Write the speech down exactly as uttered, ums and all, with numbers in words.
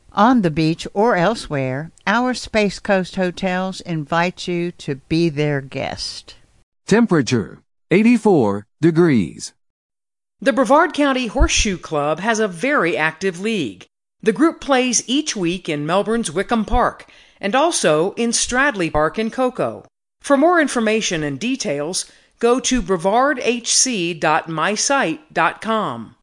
On the beach or elsewhere, our Space Coast hotels invite you to be their guest. Temperature, eighty-four degrees. The Brevard County Horseshoe Club has a very active league. The group plays each week in Melbourne's Wickham Park and also in Stradley Park in Cocoa. For more information and details, go to brevard h c dot my site dot com.